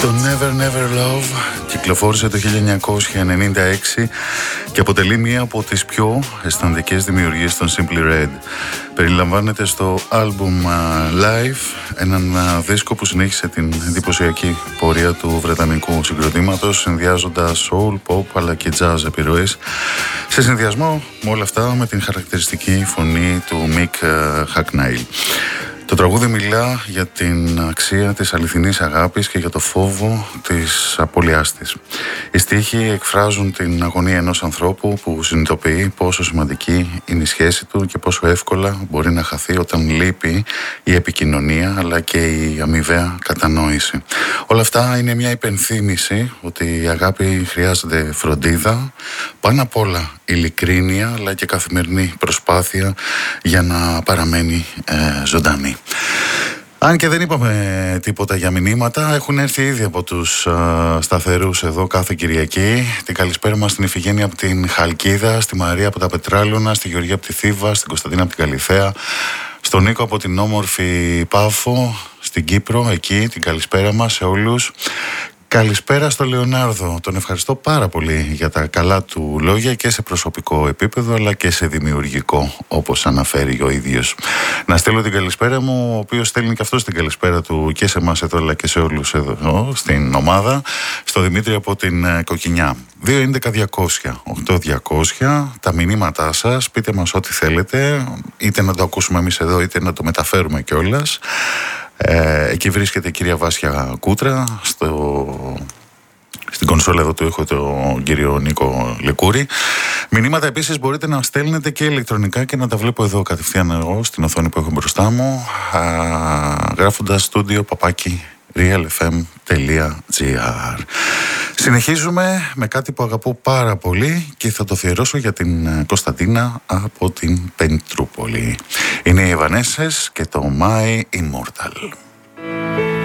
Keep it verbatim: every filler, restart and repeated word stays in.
Το Never Never Love κυκλοφόρησε το χίλια εννιακόσια ενενήντα έξι και αποτελεί μία από τις πιο αισθαντικές δημιουργίες των Simply Red. Περιλαμβάνεται στο άλμπουμ Live, έναν δίσκο που συνέχισε την εντυπωσιακή πορεία του βρετανικού συγκροτήματος, συνδυάζοντας soul, pop αλλά και jazz επιρροές, σε συνδυασμό με όλα αυτά με την χαρακτηριστική φωνή του Mick Hucknall. Το τραγούδι μιλά για την αξία της αληθινής αγάπης και για το φόβο της απώλειάς της. Οι στίχοι εκφράζουν την αγωνία ενός ανθρώπου που συνειδητοποιεί πόσο σημαντική είναι η σχέση του και πόσο εύκολα μπορεί να χαθεί όταν λείπει η επικοινωνία αλλά και η αμοιβαία κατανόηση. Όλα αυτά είναι μια υπενθύμηση ότι η αγάπη χρειάζεται φροντίδα, πάνω απ' όλα ειλικρίνεια αλλά και καθημερινή προσπάθεια για να παραμένει ε, ζωντανή. Αν και δεν είπαμε τίποτα για μηνύματα, έχουν έρθει ήδη από τους α, σταθερούς εδώ κάθε Κυριακή. Την καλησπέρα μας στην Ιφηγένεια από την Χαλκίδα, στη Μαρία από τα Πετράλωνα, στη Γεωργία από τη Θήβα, στην Κωνσταντίνα από την Καλιθέα, στον Νίκο από την όμορφη Πάφο, στην Κύπρο, εκεί την καλησπέρα μας σε όλους. Καλησπέρα στο Λεωνάρδο. Τον ευχαριστώ πάρα πολύ για τα καλά του λόγια και σε προσωπικό επίπεδο αλλά και σε δημιουργικό, όπως αναφέρει ο ίδιος. Να στείλω την καλησπέρα μου, ο οποίος στέλνει και αυτός την καλησπέρα του και σε εμάς εδώ αλλά και σε όλους εδώ στην ομάδα, στο Δημήτρη από την Κοκκινιά. δύο έντεκα διακόσια οκτώ διακόσια, τα μηνύματά σας, πείτε μας ό,τι θέλετε, είτε να το ακούσουμε εμείς εδώ είτε να το μεταφέρουμε κιόλας. Ε, εκεί βρίσκεται η κυρία Βάσια Κούτρα, στο, στην κονσόλα εδώ του έχω τον κύριο Νίκο Λεκούρη. Μηνύματα επίσης μπορείτε να στέλνετε και ηλεκτρονικά και να τα βλέπω εδώ κατευθείαν εγώ στην οθόνη που έχω μπροστά μου, α, γράφοντας στούντιο παπάκι realfm.gr. Συνεχίζουμε με κάτι που αγαπώ πάρα πολύ και θα το αφιερώσω για την Κωνσταντίνα από την Πεντρούπολη. Είναι οι Ευανέσες και το My Immortal.